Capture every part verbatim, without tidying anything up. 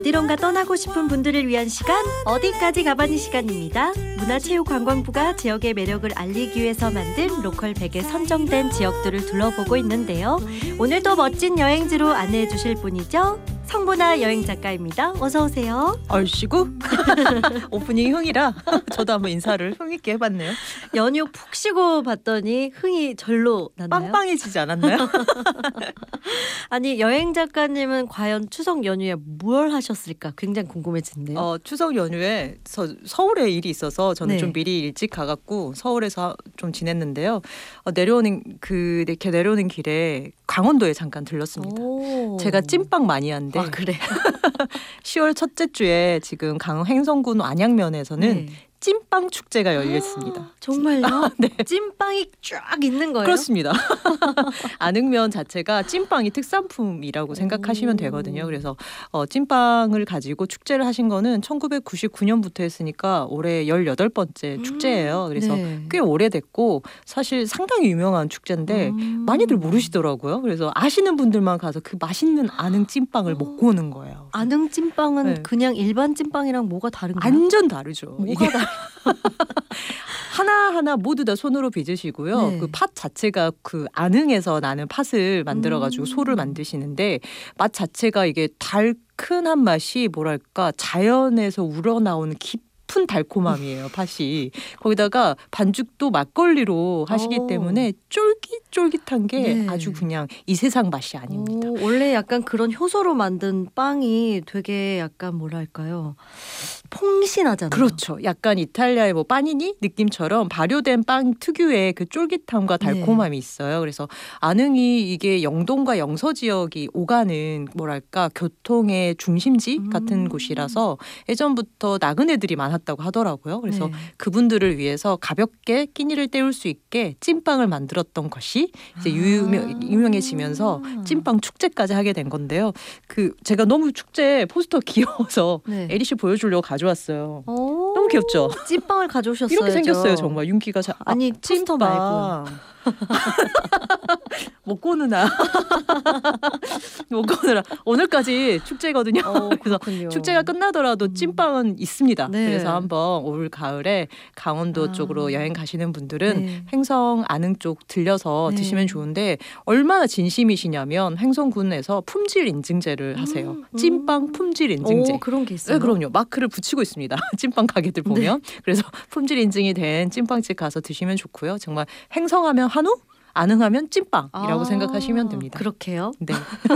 어디론가 떠나고 싶은 분들을 위한 시간, 어디까지 가봐니 시간입니다. 문화체육관광부가 지역의 매력을 알리기 위해서 만든 로컬 백에 선정된 지역들을 둘러보고 있는데요. 오늘도 멋진 여행지로 안내해 주실 분이죠. 성보나 여행작가입니다. 어서 오세요. 얼씨구? 오프닝이 흥이라 저도 한번 인사를 흥있게 해봤네요. 연휴 푹 쉬고 봤더니 흥이 절로 났나요? 빵빵해지지 않았나요? 아니, 여행작가님은 과연 추석 연휴에 뭘 하셨을까 굉장히 궁금해지는데요. 어, 추석 연휴에 서, 서울에 일이 있어서 저는 네. 좀 미리 일찍 가갖고 서울에서 좀 지냈는데요. 어, 내려오는 그 이렇게 내려오는 길에 강원도에 잠깐 들렀습니다. 오. 제가 찐빵 마니아인데 아, 그래. 시월 첫째 주에 지금 강원 횡성군 안양면에서는 네. 찐빵 축제가 열렸습니다. 아, 정말요? 네. 찐빵이 쫙 있는 거예요? 그렇습니다. 안흥면 자체가 찐빵이 특산품이라고 생각하시면 되거든요. 그래서 어, 찐빵을 가지고 축제를 하신 거는 천구백구십구 년부터 했으니까 올해 열여덟 번째 음, 축제예요. 그래서 네. 꽤 오래됐고 사실 상당히 유명한 축제인데 음. 많이들 모르시더라고요. 그래서 아시는 분들만 가서 그 맛있는 안흥 찐빵을 어. 먹고 오는 거예요. 안흥 찐빵은 네. 그냥 일반 찐빵이랑 뭐가 다른가요? 완전 다르죠. 뭐가 이게 다르... 하나하나 모두 다 손으로 빚으시고요. 네. 그 팥 자체가 그 안흥에서 나는 팥을 만들어가지고 음. 소를 만드시는데 맛 자체가 이게 달큰한 맛이 뭐랄까 자연에서 우러나오는 깊은 달콤함이에요. 팥이. 거기다가 반죽도 막걸리로 하시기 오. 때문에 쫄깃쫄깃한 게 네. 아주 그냥 이 세상 맛이 아닙니다. 오, 원래 약간 그런 효소로 만든 빵이 되게 약간 뭐랄까요, 퐁신하잖아요. 그렇죠. 약간 이탈리아의 뭐 파니니 느낌처럼 발효된 빵 특유의 그 쫄깃함과 달콤함이 네. 있어요. 그래서 안흥이 이게 영동과 영서 지역이 오가는 뭐랄까 교통의 중심지 음. 같은 곳이라서 예전부터 나그네들이 많았다고 하더라고요. 그래서 네. 그분들을 위해서 가볍게 끼니를 때울 수 있게 찐빵을 만들었던 것이 이제 아. 유명, 유명해지면서 찐빵 축제까지 하게 된 건데요. 그 제가 너무 축제 포스터 귀여워서 네. 에리 씨 보여주려고 가져왔어요. 오, 너무 귀엽죠? 찐빵을 가져오셨어요. 이렇게 생겼어요. 정말 윤기가 자, 아니, 포스터 말고요. 못 고느나 못 고느라 오늘까지 축제거든요. 어, 그래서 그렇군요. 축제가 끝나더라도 찐빵은 있습니다. 네. 그래서 한번 올 가을에 강원도 아. 쪽으로 여행 가시는 분들은 네. 횡성 안흥 쪽 들려서 네. 드시면 좋은데 얼마나 진심이시냐면 횡성군에서 품질 인증제를 하세요. 음. 찐빵 품질 인증제. 오, 그런 게 있어요. 네, 그럼요. 마크를 붙이고 있습니다. 찐빵 가게들 보면. 그래서 품질 인증이 된 찐빵집 가서 드시면 좋고요. 정말 횡성하면 한우, 안흥하면 찐빵이라고 아, 생각하시면 됩니다. 그렇게요? 네.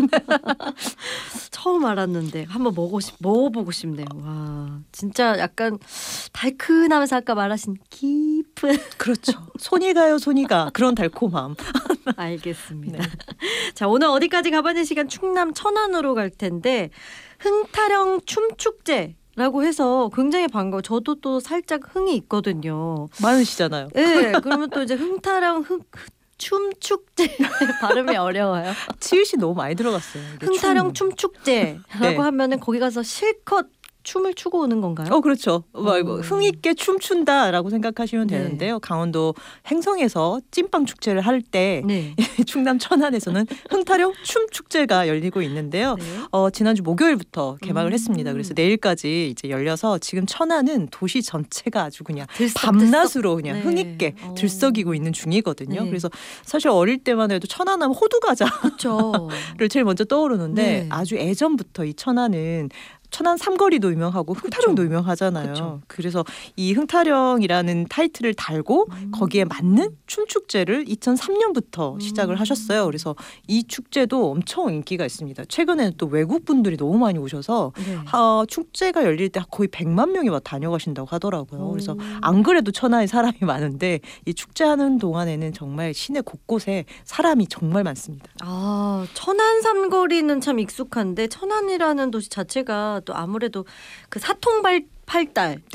처음 알았는데 한번 먹고 싶, 먹어보고 싶네요. 와, 진짜 약간 달큰하면서 아까 말하신 깊은. 그렇죠. 손이 가요, 손이 가. 그런 달콤함. 알겠습니다. 네. 자, 오늘 어디까지 가봐는 시간 충남 천안으로 갈 텐데 흥타령 춤축제 라고 해서 굉장히 반가워. 저도 또 살짝 흥이 있거든요. 많으시잖아요. 네, 그러면 또 이제 흥타령 흥 춤축제 발음이 어려워요. 치읓이 너무 많이 들어갔어요. 이게 흥타령 춤. 춤축제라고 네. 하면은 거기 가서 실컷 춤을 추고 오는 건가요? 어 그렇죠. 뭐, 뭐 어. 흥있게 춤춘다라고 생각하시면 네. 되는데요. 강원도 횡성에서 찐빵 축제를 할 때 네. 충남 천안에서는 흥타령 춤 축제가 열리고 있는데요. 네. 어, 지난주 목요일부터 개막을 음. 했습니다. 그래서 내일까지 이제 열려서 지금 천안은 도시 전체가 아주 그냥 들썩, 밤낮으로 그냥 네. 흥있게 어. 들썩이고 있는 중이거든요. 네. 그래서 사실 어릴 때만 해도 천안하면 호두 과자를 그렇죠. 제일 먼저 떠오르는데 네. 아주 예전부터 이 천안은 천안 삼거리도 유명하고 흥타령도 그쵸. 유명하잖아요. 그쵸. 그래서 이 흥타령이라는 타이틀을 달고 음. 거기에 맞는 춤축제를 이천삼 년부터 음. 시작을 하셨어요. 그래서 이 축제도 엄청 인기가 있습니다. 최근에는 또 외국 분들이 너무 많이 오셔서 네. 어, 축제가 열릴 때 거의 백만 명이 막 다녀가신다고 하더라고요. 오. 그래서 안 그래도 천안에 사람이 많은데 이 축제하는 동안에는 정말 시내 곳곳에 사람이 정말 많습니다. 아, 천안 삼거리는 참 익숙한데 천안이라는 도시 자체가 또 아무래도 그 사통팔달 네.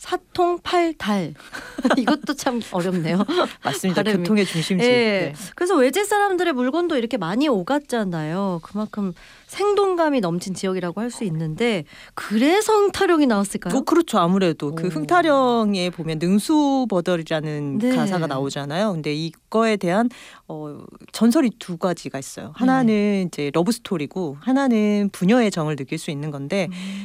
사통팔달. 이것도 참 어렵네요. 맞습니다. 발음이. 교통의 중심지. 예. 네. 그래서 외지 사람들의 물건도 이렇게 많이 오갔잖아요. 그만큼 생동감이 넘친 지역이라고 할 수 있는데 그래서 흥타령이 나왔을까요? 어, 그렇죠. 아무래도 오. 그 흥타령에 보면 능수버들이라는 네. 가사가 나오잖아요. 근데 이거에 대한 어, 전설이 두 가지가 있어요. 하나는 이제 러브 스토리고 하나는 부녀의 정을 느낄 수 있는 건데 음.